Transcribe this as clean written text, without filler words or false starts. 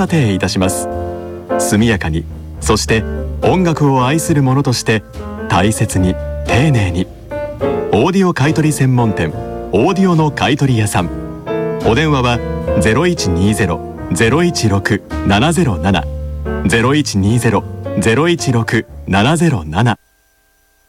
査定いたします。速やかに、そして音楽を愛する者として大切に丁寧に。オーディオ買取専門店オーディオの買取屋さん。お電話は 0120-016-707 0120-016-707